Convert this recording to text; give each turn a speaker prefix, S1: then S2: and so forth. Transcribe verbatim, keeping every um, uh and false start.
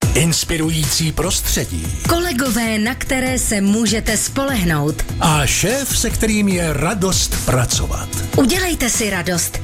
S1: Inspirující prostředí.
S2: Kolegové, na které se můžete spolehnout.
S1: A šéf, se kterým je radost pracovat.
S2: Udělejte si radost.